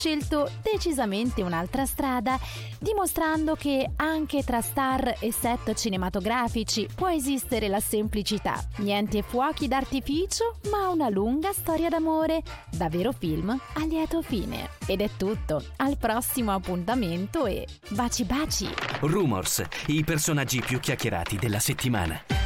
scelto decisamente un'altra strada, dimostrando che anche tra star e set cinematografici può esistere la semplicità. Niente fuochi d'artificio, ma una lunga storia d'amore, da vero film a lieto fine. Ed è tutto, al prossimo appuntamento e baci baci! Rumors, i personaggi più chiacchierati della settimana.